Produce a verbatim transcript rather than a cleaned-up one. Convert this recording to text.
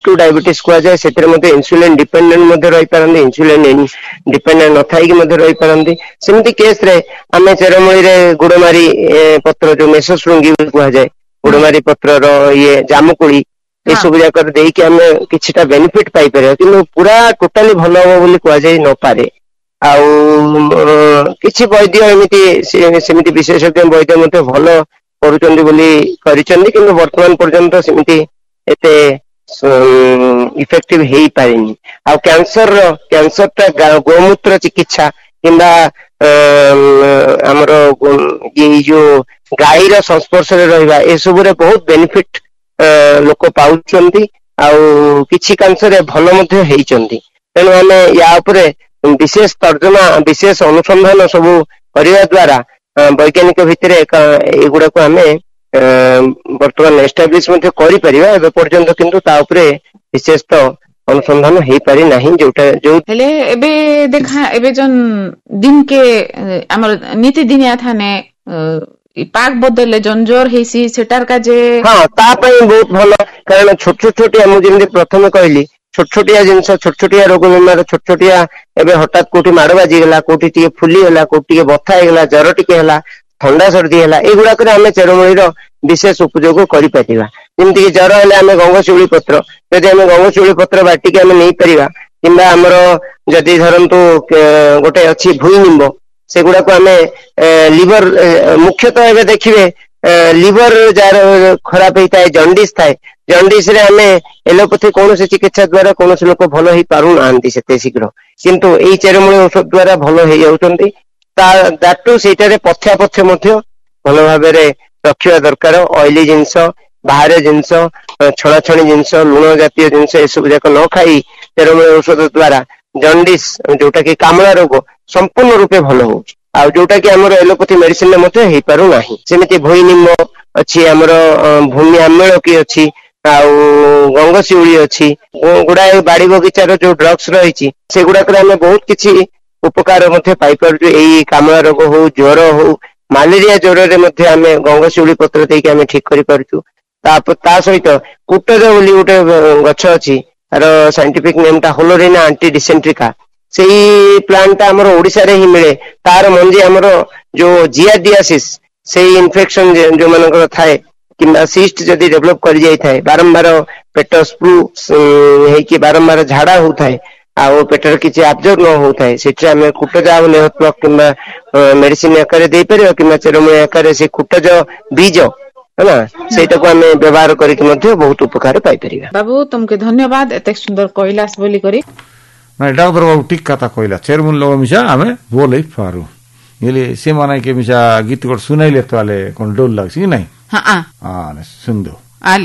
Two diabetes कह जाए से इन्सुलिन डिपेंडेंट रही पारती इन्सुलिन डिपेंडेंट न थी रही पारती सेमती केस रे आम चेरमूली रे गुड़मारी पत्र जो मेसोश्रृंगी कह जाए गुड़मारी पत्र ये जामुकुड़ी ये सब जाक देकी आम कि बेनिफिट पाई पार कि पूरा टोटाली भल हम बोली कह जाए न पारे किछि वैद्य एमती सेमती विशेषज्ञ वैद्य मते भल करुचंदी बोली करिचंदी किंतु वर्तमान पर्यंत सेमती एते इफेक्टिव हेई पारिनी आ कैंसर रो कैंसर ता गोमूत्र चिकित्सा किंबा हमरो ये जो गाई रो संस्पर्श रे रहबा ए सब रे बहुत बेनिफिट लोक पाउचंदी आ किछि कैंसर रे भल मध्ये हेइचंदी तेनु आमे या ऊपर विशेष तर्जमा विशेष अनुसंधान सब करने द्वारा वैज्ञानिक भितर एगुड़ा को आम बर्तमान एस्टाब्लिश कर पर्यंत किंतु विशेष तो अनुसंधान हो पारि नहीं जोटा जो हेले एबे देखा एबे जन दिन के हमर नीति दिनिया थाने पाक बदले जन जोर हेसी सेटार का जे हां ता पई बहुत भलो कारण छोट छोट छोटी हम जेमि प्रथम कहली छोट छोटिया जिनस छोट छोटिया रोग बेमार छोट छोटिया एबे हठात कोठी माड़ बाजी गला कोठी टिके फुली गला कोठी टिके बथा हे गला जर टिके हला ठंडा सर्दी हला ए गुडा करे हमें चेरमूली रो विशेष उपयोग करि पातिबा जेमति कि जर हले हमें गंगशिउली पत्र यदि हमें गंगशिउली पत्र बाटी के हमें नै परिबा किंबा हमरो जदि धरंतु गोटे अछि भुई निंबो से गुडा को हमें लिवर मुख्यतः एबे देखिबे लिवर जार खराब होता है जंडिस थाए जंडिस रे हमें एलोपैथी कौन से चिकित्सा द्वारा कौन से लोक भल हो पारु नांती सेते शीघ्र किंतु एई चेरमूली औषध द्वारा भल हो जाउचंती दाटू सेटारे पथ्या पथ्य मध्य भल भाबे रे रखिया दरकार ऑयली जिंस बाहर जिंस छणा छणी जिंस लुण जातीय जिंस ए सब जाक न खाई चेरमूली औषध द्वारा जंडिस जोटा कि कामला रोग संपूर्ण रूपे भल हो आ जोटा कि हमर एलोपैथी मेडिसिन में मते हे पारु नाही सेमिति भोई निम्म अछि हमर भूमि आम्ल की अछि आ गंगशिउली अछि गुडाए बाड़ी बगीचार जो ड्रग्स रही से गुडाक हमें बहुत किछि उपकार मते पाई पारु एई कामला रोग हो ज्वर हो मलेरिया ज्वर रे मते हमें गंगशिउली पत्र देके हमें ठीक करि पारछु ता ता सहित कुटज बोली गोटे गछ अछि तार साइंटिफिक नेम ता होलोरिना एंटी डिसेंट्रिका सेई प्लांट ता हमर ओडिसा रे ही मिले तार मंजी हमर जो जियार्डियासिस सेई इन्फेक्शन जो मानकर थाए किंबा सिस्ट जदि डेवलप कर जाई थाए बारंबार पेट स्प्रू हे कि बारंबार झाड़ा होताए आ ओ पेटर किछि एब्जॉर्ब न होताए सेट्रा में कुटज आ लेहत प्लक किंबा मेडिसिन आकार दे परियो किंबा चेरमूली आकार से कुटज बीज हैना सेटा को हमें व्यवहार करके मध्ये बहुत उपकार पाई परिबा बाबू तुमके धन्यवाद एते सुंदर कहलास बोली करी ना डॉक्टर बाबू ठीक कथा कहला चेरमूली लोग मिसा हमें बोलै पारू येले से माने के मिसा गीत को सुनाइले तले कोन डोल लागछि कि नहीं हां हां सुन दो।